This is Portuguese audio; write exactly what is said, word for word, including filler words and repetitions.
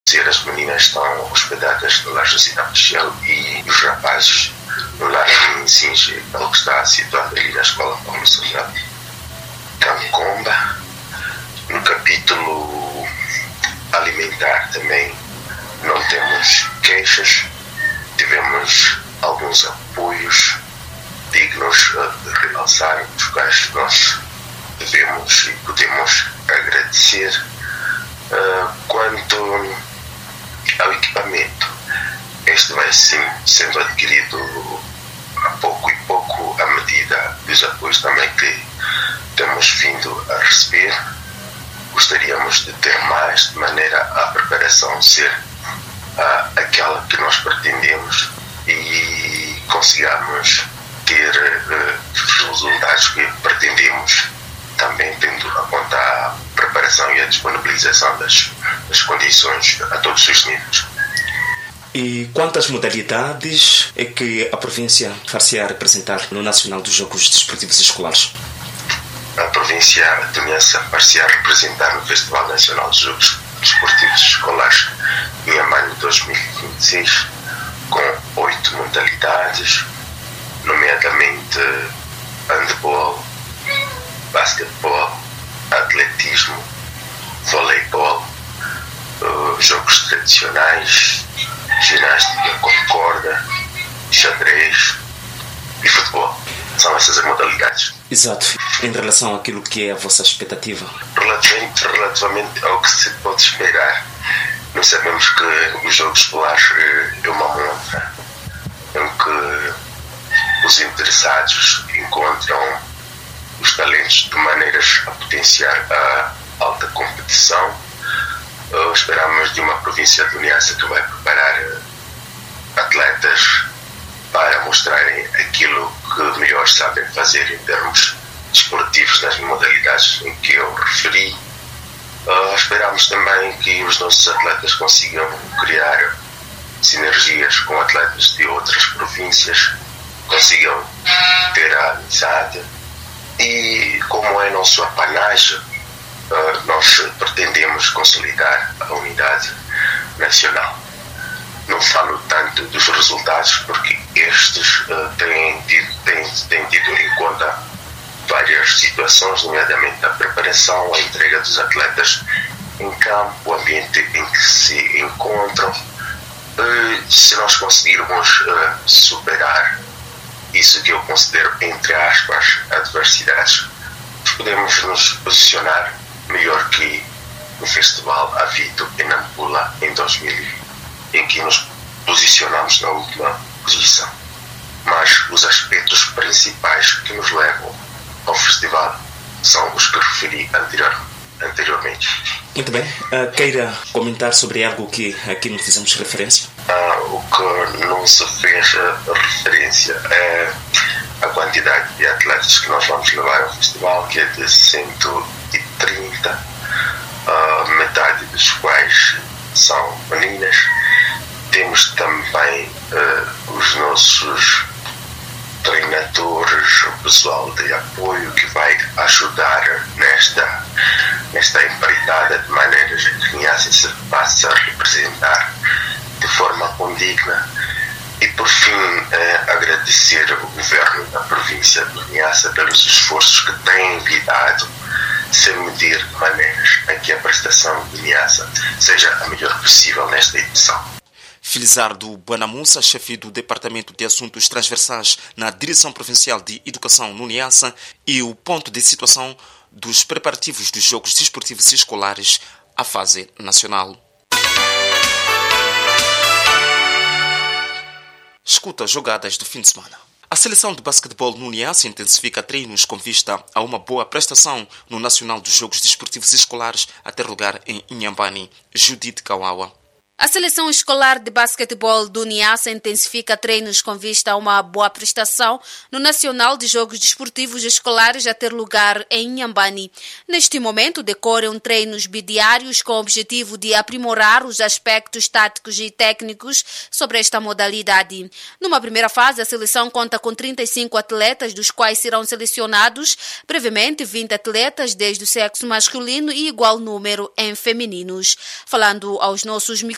As meninas estão hospedadas no lar residencial e os rapazes no lar de Singe, que está situado ali na escola Paulo Social. Cancomba, no capítulo alimentar também não temos queixas, tivemos alguns apoios dignos de realçar, os quais nós devemos e podemos agradecer. Uh, quanto ao equipamento, este vai sim sendo adquirido a pouco e pouco à medida dos apoios também que temos vindo a receber. Gostaríamos de ter mais, de maneira a preparação ser uh, aquela que nós pretendemos e consigamos ter uh, os resultados que pretendemos, também tendo a conta a preparação e a disponibilização das, das condições a todos os níveis. E quantas modalidades é que a província far-se-á representar no Nacional dos Jogos Desportivos Escolares? A província de Niassa far-se-á representar no Festival Nacional dos Jogos Desportivos Escolares Inhambane dois mil e vinte e seis com oito modalidades, nomeadamente handebol, basquetebol, atletismo, voleibol, uh, jogos tradicionais, ginástica com corda, xadrez e futebol. São essas as modalidades. Exato. Em relação àquilo que é a vossa expectativa? Relativamente, relativamente ao que se pode esperar, nós sabemos que os Jogos Escolares é uma montra em que os interessados encontram os talentos de maneiras a potenciar a alta competição. Uh, esperamos de uma província de Niassa que vai preparar uh, atletas para mostrarem aquilo que melhor sabem fazer em termos desportivos nas modalidades em que eu referi. Uh, esperamos também que os nossos atletas consigam criar sinergias com atletas de outras províncias, consigam ter a amizade. E como é nosso apanagem, uh, nós pretendemos consolidar a unidade nacional. Não falo tanto dos resultados, porque estes uh, têm, tido, têm, têm tido em conta várias situações, nomeadamente a preparação, a entrega dos atletas em campo, o ambiente em que se encontram. Uh, se nós conseguirmos uh, superar isso que eu considero, entre aspas, adversidades, podemos nos posicionar melhor que no Festival Avito em Nampula em dois mil, em que nos posicionamos na última posição. Mas os aspectos principais que nos levam ao festival são os que referi anterior, anteriormente. Muito bem. Uh, queira comentar sobre algo que aqui não fizemos referência? Uh, o que não se fez uh, referência é a quantidade de atletas que nós vamos levar ao festival, que é de cento e trinta, uh, metade dos quais são meninas. Temos também uh, os nossos treinadores, o pessoal de apoio que vai ajudar nesta, nesta empreitada, de maneiras que Niassa se passa a representar de forma condigna. E por fim, eh, agradecer ao governo da província de Niassa pelos esforços que têm envidado, sem medir de maneiras a que a prestação de Niassa seja a melhor possível nesta edição. Felizardo Buanamussa, chefe do Departamento de Assuntos Transversais na Direção Provincial de Educação no Niassa, e o ponto de situação dos preparativos dos Jogos Desportivos Escolares à fase nacional. Escuta jogadas do fim de semana. A seleção de basquetebol no Niassa intensifica treinos com vista a uma boa prestação no Nacional dos Jogos Desportivos Escolares a ter lugar em Inhambane. Judith Kawawa. A seleção escolar de basquetebol do Niassa intensifica treinos com vista a uma boa prestação no Nacional de Jogos Desportivos Escolares a ter lugar em Inhambane. Neste momento, decorrem treinos bidiários com o objetivo de aprimorar os aspectos táticos e técnicos sobre esta modalidade. Numa primeira fase, a seleção conta com trinta e cinco atletas, dos quais serão selecionados brevemente vinte atletas desde o sexo masculino e igual número em femininos. Falando aos nossos microfones,